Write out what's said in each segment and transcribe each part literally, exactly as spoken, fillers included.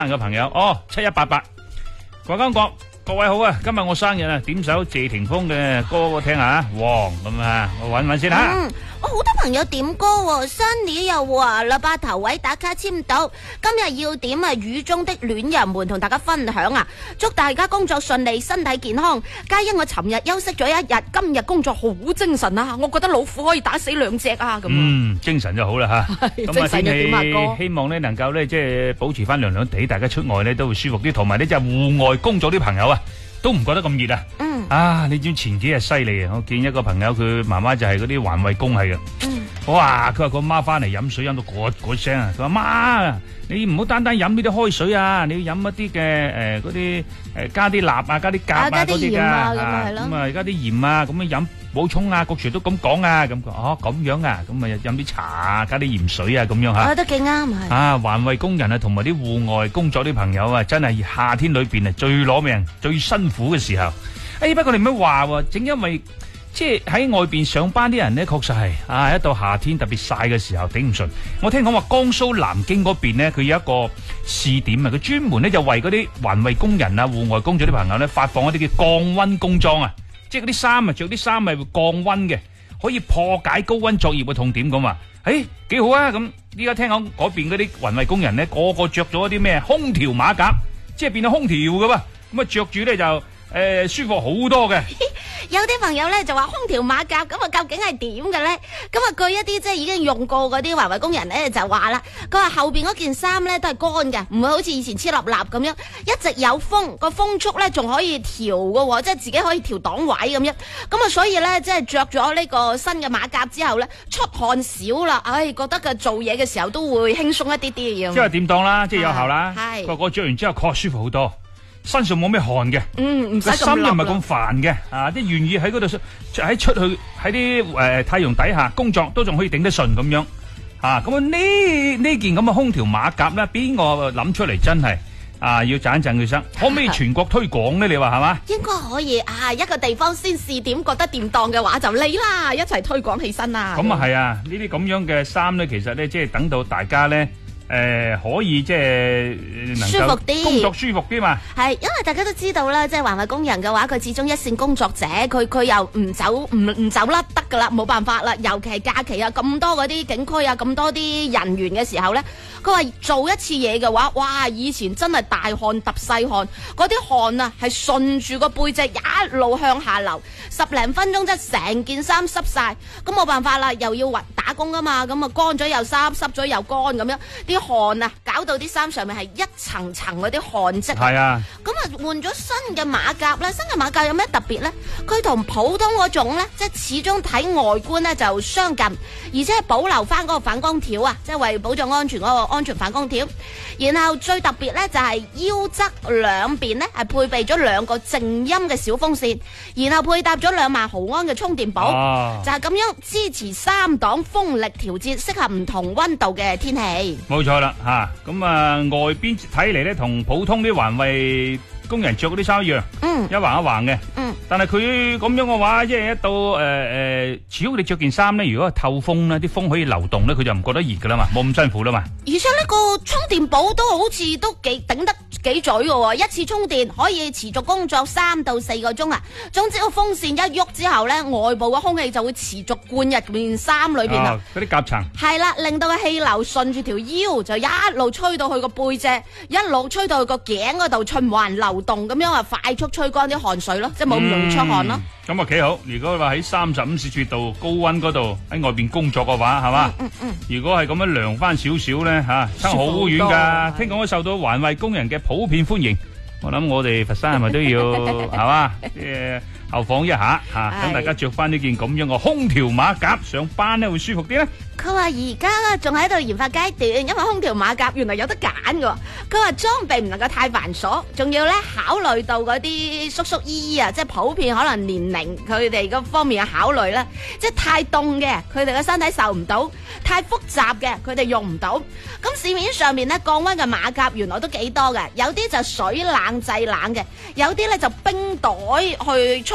嘅朋友哦，七一八八，各位國各位好啊！今日我生日啊，點首謝霆鋒嘅歌我聽下，黃咁啊，我搵搵先吓。 嗯，我好多朋友點歌喎 ，Sunny 又話啦，八頭位打卡簽到，今日要點啊，雨中的戀人們同大家分享啊，祝大家工作順利，身體健康。皆因我尋日休息咗一日，今日工作好精神啊，我覺得老虎可以打死兩隻啊，咁。 嗯，精神就好啦吓。 精神就點啊哥？ 希望咧能夠咧即係保持翻涼涼地，大家出外咧都會舒服啲，同埋呢就係戶外工作啲朋友啊。都唔覺得咁熱啊！ 嗯， 啊，你知前幾日犀利啊！我見一個朋友佢媽媽就係嗰啲環衛工係嘅， 嗯， 哇！佢話個媽翻嚟飲水飲到嗰嗰聲啊！佢話媽，你唔好單單飲呢啲開水啊，你要飲一啲嘅誒嗰啲誒加啲鈉啊，加啲鉀啊嗰啲噶，咁啊加啲鹽啊，咁樣飲補充啊，個 Sir 都咁講啊，咁哦咁樣啊，咁啊飲啲茶啊，加啲鹽水啊，咁樣吓， 我覺得幾啱係。 啊，環衛工人啊，同埋啲戶外工作啲朋友啊，真係夏天裏邊啊最攞命、最辛苦嘅時候。誒，不過你唔好話喎，正因為即係喺外邊上班啲人咧，確實係啊，一到夏天特別曬嘅時候頂唔順。我聽講話江蘇南京嗰邊咧，佢有一個試點啊，佢專門咧就為嗰啲環衛工人啊、戶外工作啲朋友咧發放一啲叫降溫工裝啊，即係嗰啲衫啊，着啲衫係會降溫嘅，可以破解高溫作業嘅痛點咁啊。誒，幾好啊！咁依家聽講嗰邊嗰啲環衛工人咧，個個着咗一啲咩空調馬甲，即係變咗空調噶噃，咁啊着住咧就。誒、呃，舒服好多嘅。 有啲朋友咧就話空調馬甲咁啊，究竟係點嘅咧？咁啊，據一啲即係已經用過嗰啲環衛工人咧就話啦，佢話後邊嗰件衫咧都係乾嘅，唔會好似以前黐立立咁樣，一直有風，個風速咧仲可以調嘅，即係自己可以調檔位咁樣。咁啊，所以咧即係着咗呢個新嘅馬甲之後咧，出汗少啦，唉，覺得佢做嘢嘅時候都會輕鬆一啲啲咁。 即係點當啦，即係有效啦。 係個個着完之後確舒服好多。身上冇咩汗嘅， 嗯，唔使咁心又唔係咁煩嘅，啊，即係願意喺嗰度喺出去喺啲誒太陽底下工作都仲可以頂得順咁樣，啊，咁啊呢呢件咁嘅空調馬甲咧，邊個諗出嚟真係啊要讚一讚佢聲，可唔可以全國推廣咧？你話係嘛？ 應該可以啊，一個地方先試點覺得掂當嘅話就嚟啦，一齊推廣起身啦。 咁啊係啊，呢啲咁樣嘅衫咧，其實咧即係等到大家咧。誒、呃，可以即係能夠舒服啲，工作舒服啲嘛？ 係，因為大家都知道啦，即係環衛工人嘅話，佢始終一線工作者，佢佢又唔走唔唔走甩得噶啦，冇辦法啦。尤其係假期啊，咁多嗰啲警區啊，咁多啲人員嘅時候咧，佢話做一次嘢嘅話，哇！以前真係大汗揼細汗，嗰啲汗啊係順住個背脊一路向下流，十零分鐘即係成件衫濕晒，咁冇辦法啦，又要打工啊嘛，咁啊乾咗又濕，濕咗又乾咁樣，啲汗啊，搞到啲衫上面係一層層嗰啲汗漬。 係啊， 咁啊換咗新嘅馬甲咧，新嘅馬甲有咩特別咧？佢同普通嗰種咧，即係始終睇外觀咧就相近，而且係保留翻嗰個反光條啊，即係為保障安全嗰個安全反光條。然後最特別咧就係腰側兩邊咧係配備咗兩個靜音嘅小風扇，然後配搭咗兩萬毫安嘅充電寶，啊、就係咁樣支持三檔風力調節，適合唔同溫度嘅天氣。 冇錯啦，吓咁啊外邊睇嚟咧同普通啲環衛工人着嗰啲衫一樣，嗯，一橫一橫嘅，嗯，但係佢咁樣嘅話，即係一到誒誒，只要你着件衫咧，如果係透風咧，啲風可以流動咧，佢就唔覺得熱噶啦嘛，冇咁辛苦啦嘛。 而且呢個充電寶都好似都幾頂得幾嘴嘅，一次充電可以持續工作三到四個鐘啊。總之個風扇一喐之後咧，外部嘅空氣就會持續灌入件衫裏邊啊。 嗰啲夾層係啦，令到個氣流順住條腰就一路吹到去個背脊，一路吹到去個頸嗰度循環流動，咁樣啊快速吹乾啲汗水咯，即係冇咁容易出汗咯。 咁啊幾好。如果話喺三十五攝氏度高溫嗰度喺外邊工作嘅話，係嘛？嗯嗯。如果係咁樣涼翻少少咧，吓差好遠噶。聽講都受到環衛工人嘅普遍歡迎。我諗我哋佛山係咪都要係嘛？誒，效仿一下吓，等大家着翻呢件咁樣嘅空調馬甲上班咧，會舒服啲咧。 佢話而家仲喺度研發階段，因為空調馬甲原來有得揀嘅。佢話裝備唔能夠太繁瑣，仲要咧考慮到嗰啲叔叔姨姨啊，即係普遍可能年齡佢哋嗰方面嘅考慮啦。即係太凍嘅，佢哋嘅身體受唔到；太複雜嘅，佢哋用唔到。咁市面上面咧降溫嘅馬甲原來都幾多嘅，有啲就水冷製冷嘅，有啲咧就冰袋去蓄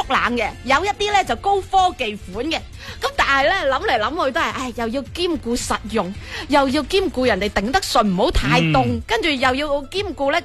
冷嘅，有一啲咧就高科技款嘅。咁但係咧諗嚟諗去都係，唉，又要兼顧實用，又要兼顧人哋頂得順，唔好太凍，跟住又要兼顧咧。